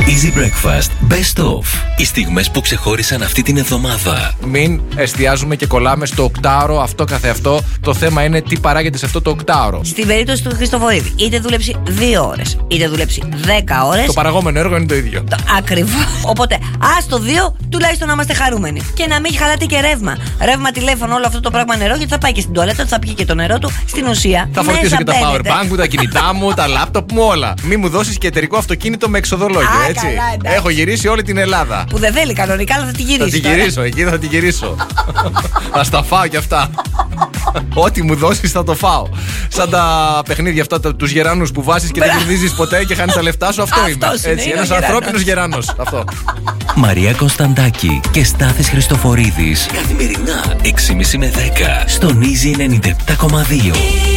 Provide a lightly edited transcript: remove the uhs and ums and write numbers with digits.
Easy Breakfast Best Of. Οι στιγμές που ξεχώρισαν αυτή την εβδομάδα. Μην εστιάζουμε και κολλάμε στο οκτάωρο αυτό καθεαυτό. Το θέμα είναι τι παράγεται σε αυτό το οκτάωρο. Στην περίπτωση του Χριστοφορίδη, είτε δούλεψει 2 ώρες, είτε δούλεψει 10 ώρες. Το παραγόμενο έργο είναι το ίδιο. Ακριβώς. Οπότε, άστο 2, τουλάχιστον να είμαστε χαρούμενοι. Και να μην χαλάτε και ρεύμα. Ρεύμα, τηλέφωνο, όλο αυτό το πράγμα νερό, γιατί θα πάει και στην τουαλέτα, θα πιει και το νερό του. Στην ουσία. Θα φορτίσω και τα powerbank μου, τα κινητά μου, τα λάπτοπ μου, όλα. Μη μου δώσεις και εταιρικό αυτοκίνητο με εξοδολόγιο, έτσι. Καλά, έχω γυρίσει όλη την Ελλάδα. Που δεν θέλει κανονικά, αλλά θα τη γυρίσει. Θα τη γυρίσω, εκεί θα τη γυρίσω. Θα στα φάω κι αυτά. Ό,τι μου δώσεις θα το φάω. Σαν τα παιχνίδια αυτά, τους γεράνους που βάζεις και δεν κερδίζεις ποτέ και χάνεις τα λεφτά σου. Αυτό είμαι. Έτσι, ένας ανθρώπινος γεράνος. Αυτό. Μαρία Κωνσταντάκη και Στάθης Χριστοφορίδης. Καθημερινά 6.30 με 10 στον Easy 97.2.